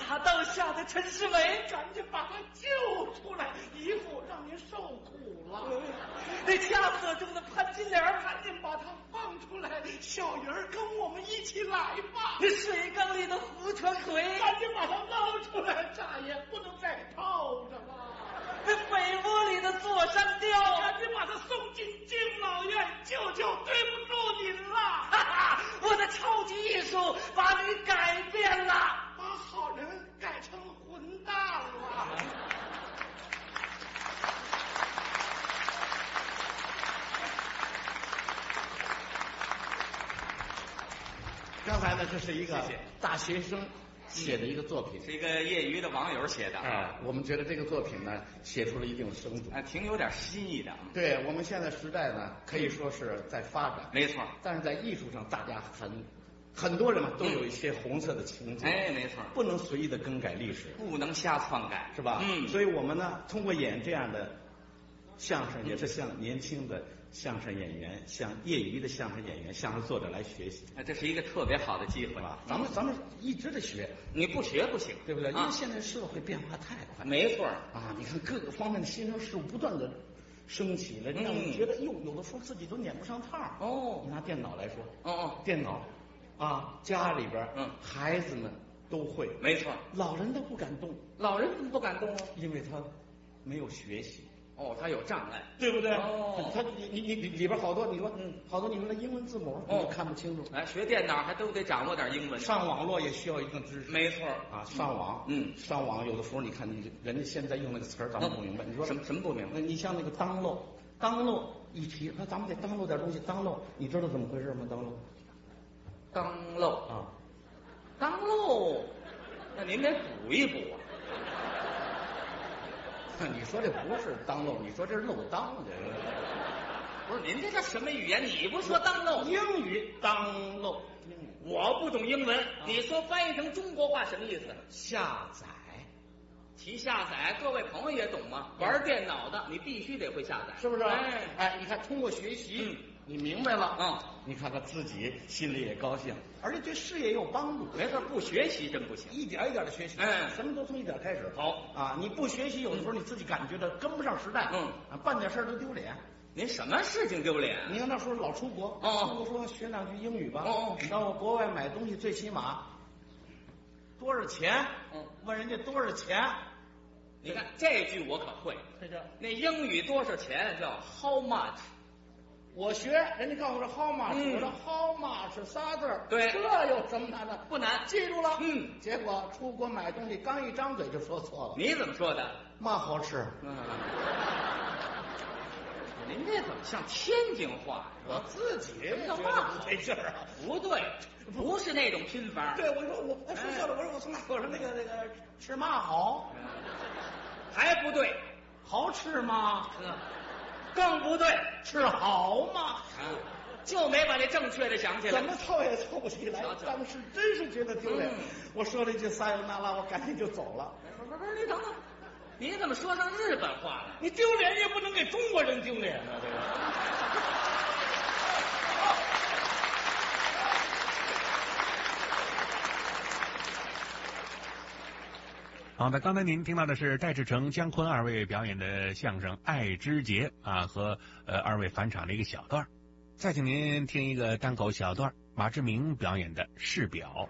茶道下的陈世美， 赶紧把他救出来，姨父让您受苦了。 那枷锁中的潘金莲， 赶紧把他放出来，小鱼儿跟我们一起来吧。 那水缸里的胡传魁， 赶紧把他捞出来，再也不能再套着了。 那被窝里的座山雕， 赶紧把他送进敬老院，舅舅对不住您了。 哈哈，我的超级艺术把你改变了， 把好人改成混蛋了。 刚才呢，这是一个大学生写的一个作品， 是一个业余的网友写的啊。我们觉得这个作品呢，写出了一定深度， 挺有点新意的。 对我们现在时代呢，可以说是在发展， 没错。 但是在艺术上，大家很多人嘛，都有一些红色的情节， 哎，没错， 不能随意的更改历史， 不能瞎篡改， 是吧？所以我们呢，通过演这样的相声，也是向年轻的相声演员、向业余的相声演员、相声作者来学习。 这是一个特别好的机会吧？咱们一直得学， 你不学不行， 对不对？因为现在社会变化太快。 没错啊，你看各个方面的新生事物不断的升起来，让你觉得哟，有的时候自己都撵不上趟。 哦， 你拿电脑来说， 电脑啊，家里边孩子们都会， 没错， 老人都不敢动。 老人怎么不敢动啊？ 因为他没有学习。 他有障碍， 对不对？他你里边好多，你说好多你说那英文字母你都看不清楚。 学电脑还都得掌握点英文， 上网络也需要一定知识。 没错啊，上网，上网有的时候你看人家现在用那个词儿咱们不明白，你说什么不明白？ 你像那个download一提，那咱们得download点东西，download你知道怎么回事吗 ？download 啊 ，download，那您得补一补啊。 你说这不是download，你说这是漏当的。 不是您这叫什么语言？你不说download， 英语download， 我不懂英文，你说翻译成中国话什么意思？ 下载。 提下载，各位朋友也懂吗？玩电脑的你必须得会下载， 是不是？哎，你看通过学习，你明白了，你看看自己心里也高兴，而且对事业也有帮助。 没错，不学习真不行， 一点一点的学习，什么都从一点开始。 好啊，你不学习，有的时候你自己感觉到跟不上时代，办点事儿都丢脸。 您什么事情丢脸？ 你看那时候老出国，出国说学两句英语吧，你到国外买东西最起码多少钱？问人家多少钱？ 你看这句我可会，那英语多少钱叫 how much？ 我学人家告诉我说 how much， 我说 how much 仨字儿， 对， 这有什么难的？ 不难， 记住了。结果出国买东西刚一张嘴就说错了。 你怎么说的？ 嘛好吃？ 您这怎么像天津话？ 我自己觉得不对劲儿啊！ 不对，不是那种拼法。 对，我说我说错了，我从哪？我说那个吃嘛好？ 还不对， 好吃吗？ 更不对， 吃好吗？ 就没把这正确的想起来， 怎么凑也凑不起来。当时真是觉得丢脸。我说了一句撒由那拉，我赶紧就走了。 不是，你等等，你怎么说上日本话了？ 你丢脸也不能给中国人丢脸啊，这个。 好的，刚才您听到的是戴志诚、姜昆二位表演的相声《爱之节》啊，和二位返场的一个小段。再请您听一个单口小段，马志明表演的《试表》。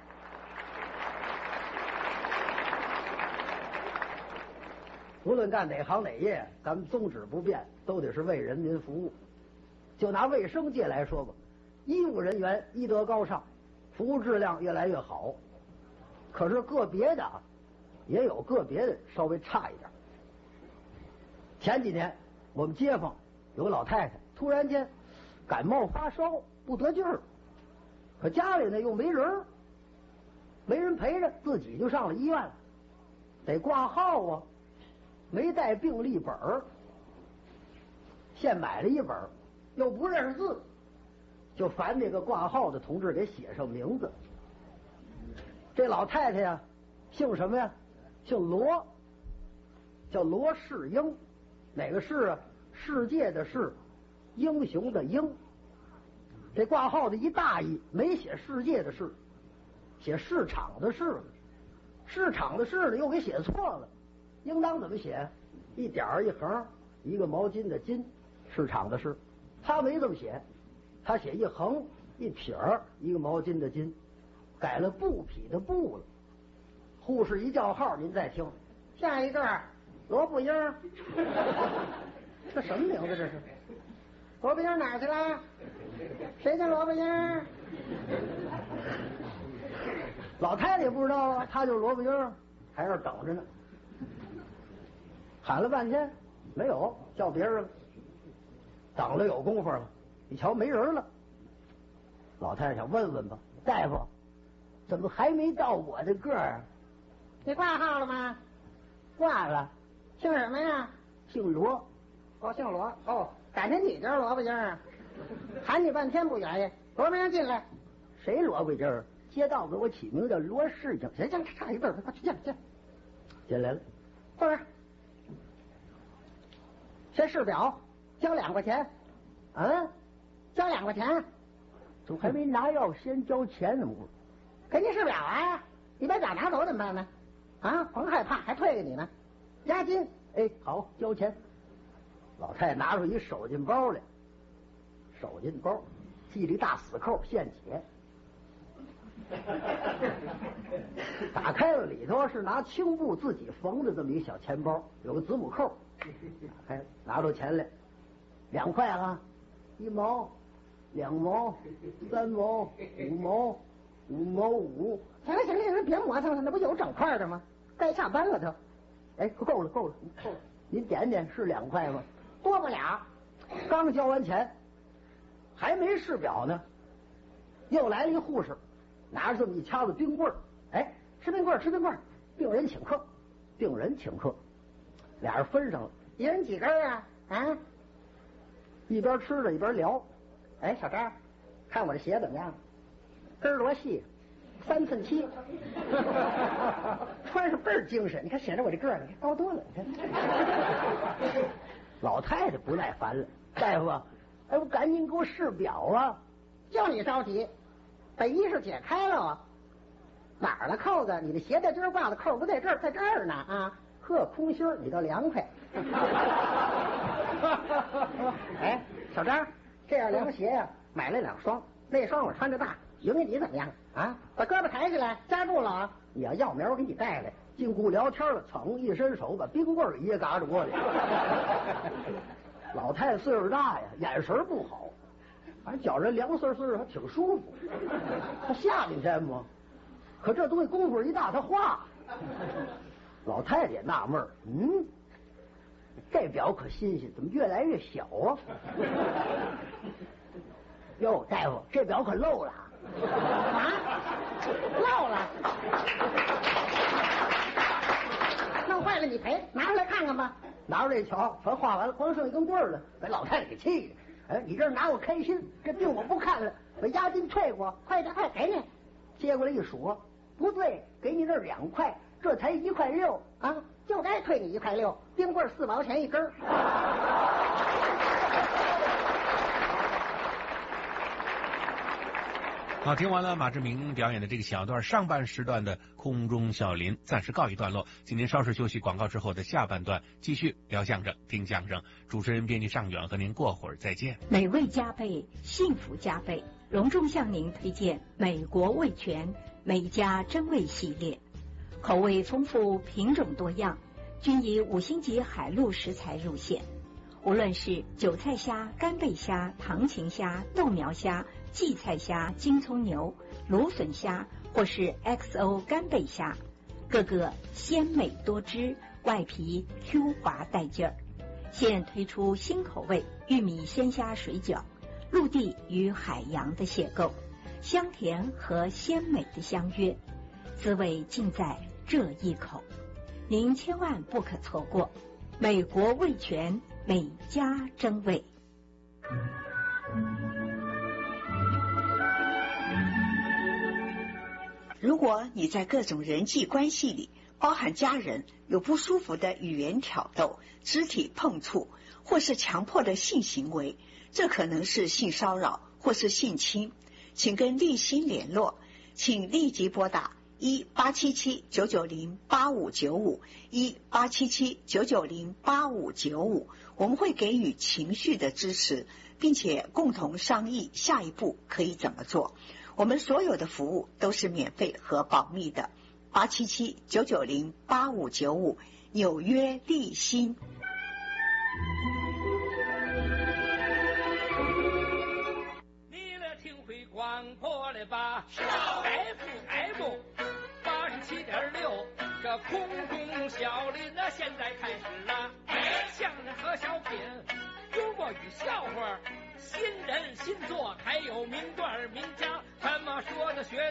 无论干哪行哪业，咱们宗旨不变，都得是为人民服务。就拿卫生界来说吧，医务人员医德高尚，服务质量越来越好。可是个别的也有个别的稍微差一点。前几年我们街坊有个老太太突然间感冒发烧不得劲儿，可家里呢又没人陪着，自己就上了医院了，得挂号啊，没带病历本儿，现买了一本，又不认识字，就烦这个挂号的同志给写上名字。这老太太呀姓什么呀？姓罗，叫罗世英。哪个世啊？世界的世，英雄的英。这挂号的一大意没写世界的世，写市场的市。 市场的市呢又给写错了，应当怎么写？一点儿一横，一个毛巾的巾，市场的市。他没这么写，他写一横一撇儿，一个毛巾的巾，改了布匹的布了。护士一叫号，您再听，下一个罗布英儿，这什么名字这是？罗布英哪儿去了？谁叫罗布英儿？老太太也不知道啊，他就是罗布英儿，还是等着呢。喊了半天没有，叫别人了。等了有功夫了，一瞧没人了。老太太想问问吧，大夫，怎么还没到我的个儿？你挂号了吗？挂了。姓什么呀？姓罗。哦，姓罗。哦，改成你这儿萝卜缨儿，喊你半天不愿意。罗布英进来。谁萝卜缨儿？街道给我起名叫罗世经。行行，差一辈儿，快去进来。进来了。坐这儿。先试表，交2块钱。嗯，交2块钱。怎么还没拿药先交钱呢？给你试表啊！你把表拿走怎么办呢？啊，甭害怕，还退给你呢。押金，哎，好，交钱。老太太拿出一手巾包来，手巾包系了一大死扣，现解。打开了，里头是拿青布自己缝的这么一个小钱包，有个子母扣。打开，拿出钱来，2块啊，1毛、2毛、3毛、5毛、5毛5。行了行了，别磨蹭了，那不有整块的吗？该下班了都。哎，够了，您点点是2块吗？多不了。刚交完钱，还没试表呢，又来了一护士，拿着这么一掐子冰棍儿。哎，吃冰棍儿，病人请客，俩人分上了，一人几根啊？啊，一边吃着一边聊。哎，小张，看我这鞋怎么样？跟儿多细，3寸7，穿上倍儿精神。你看显着我这个儿，你看高多了。你看，老太太不耐烦了，大夫，哎，我赶紧给我试表啊！就你着急，把衣裳解开了啊！哪儿的扣子？你的鞋带针挂的扣不在这儿，在这儿呢啊！呵，空心儿，你倒凉快。哎，小张，这样凉鞋呀，买了2双，那双我穿着大，迎给你怎么样啊？把胳膊抬起来，夹住了啊！你要苗我给你带来。进屋聊天了，噌一伸手把冰棍儿掖嘎着过来。老太太岁数大呀，眼神不好，反正觉着凉丝丝还挺舒服。他夏天吗？可这东西功夫一大，它化。老太太也纳闷儿，这表可新鲜，怎么越来越小啊？哟，大夫，这表可漏了啊！漏了，弄坏了你赔，拿出来看看吧。拿出来一瞧，全画完了，光剩一根棍儿了，把老太太给气的。哎，你这拿我开心，这病我不看了，把押金退我，快点，快给你。接过来一数，不对，给你那2块。这才1块6啊，就该退你1块6，冰棍4毛钱一根。 好，听完了马志明表演的这个小段上半时段的空中笑林，暂时告一段落。今天稍事休息广告之后的下半段继续聊相声、听相声。主持人编辑尚远和您过会儿再见。 美味加倍，幸福加倍，隆重向您推荐美国味全美家真味系列。口味丰富，品种多样，均以5星级海陆食材入馅。无论是韭菜虾、干贝虾、唐芹虾、豆苗虾、荠菜虾、金葱牛、芦笋虾，或是 XO 干贝虾，个个鲜美多汁，外皮 Q 滑带劲儿。现推出新口味玉米鲜虾水饺，陆地与海洋的邂逅，香甜和鲜美的相约，滋味尽在这一口，您千万不可错过。美国味全，美家真味。 如果你在各种人际关系里，包含家人，有不舒服的语言挑逗、肢体碰触，或是强迫的性行为，这可能是性骚扰或是性侵，请跟立新联络，请立即拨打 1-877-990-8595，1-877-990-8595，我们会给予情绪的支持，并且共同商议下一步可以怎么做。我们所有的服务都是免费和保密的。877-990-8595，纽约立新。 你的听会广播了吧？FM 87.6，这空中小林啊，现在开始了。相声和小品，幽默与笑话，新人新作，还有名段名家，什么说的学的。